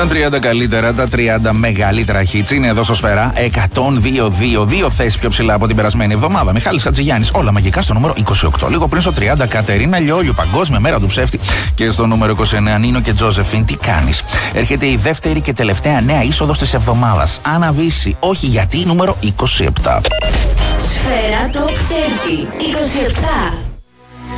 Τα 30 καλύτερα, τα 30 μεγαλύτερα hits είναι εδώ στο Σφαίρα. 102-2, δύο θέσεις πιο ψηλά από την περασμένη εβδομάδα. Μιχάλης Χατζηγιάννης, όλα μαγικά στο νούμερο 28. Λίγο πριν στο 30, Κατερίνα Λιόλιου, Παγκόσμια Μέρα του Ψεύτη. Και στο νούμερο 29, Νίνο και Τζόζεφιν, τι κάνεις. Έρχεται η δεύτερη και τελευταία νέα είσοδος της εβδομάδας. Άννα Βύση, όχι γιατί, νούμερο 27. Σφαίρα Top 30, 27.